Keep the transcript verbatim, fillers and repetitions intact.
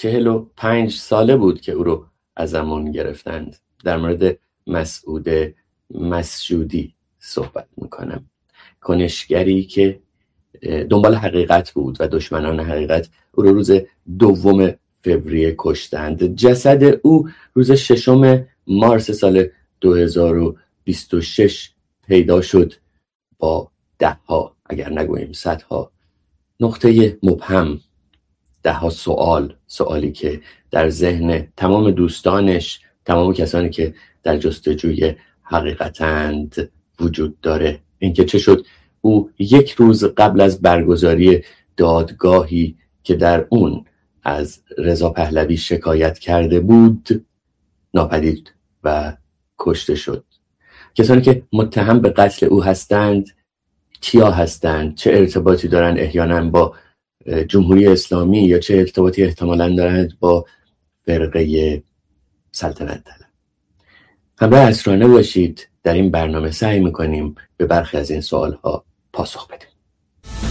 چهل و پنج ساله بود که او رو ازمون گرفتند. در مورد مسعود مسجودی صحبت میکنم، کنشگری که دنبال حقیقت بود و دشمنان حقیقت او رو روز دوم فوریه کشتند. جسد او روز ششم مارس سال دو هزار و بیست و شش پیدا شد با ده ها اگر نگوییم صدها نقطه مبهم، ده ها سوال، سوالی که در ذهن تمام دوستانش، تمام کسانی که در جستجوی حقیقتند وجود داره. اینکه چه شد او یک روز قبل از برگزاری دادگاهی که در اون از رضا پهلوی شکایت کرده بود ناپدید و کشته شد. کسانی که متهم به قتل او هستند کیا هستند؟ چه ارتباطی دارند احیانا با جمهوری اسلامی یا چه ارتباطی احتمالاً دارند با فرقه سلطنت طلب؟ همراه اسرانه باشید. در این برنامه سعی میکنیم به برخی از این سوالها پاسخ بدیم.